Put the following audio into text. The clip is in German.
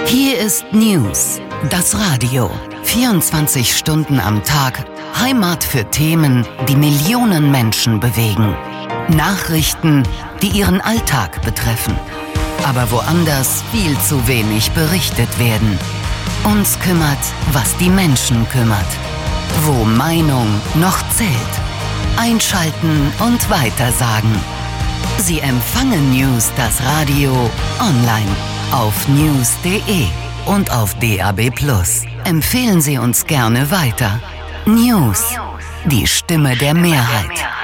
Hier ist News, das Radio. 24 Stunden am Tag, Heimat für Themen, die Millionen Menschen bewegen. Nachrichten, die ihren Alltag betreffen. Aber woanders viel zu wenig berichtet werden. Uns kümmert, was die Menschen kümmert. Wo Meinung noch zählt. Einschalten und weitersagen. Sie empfangen News, das Radio, online auf news.de und auf DAB+. Empfehlen Sie uns gerne weiter. News, die Stimme der Mehrheit.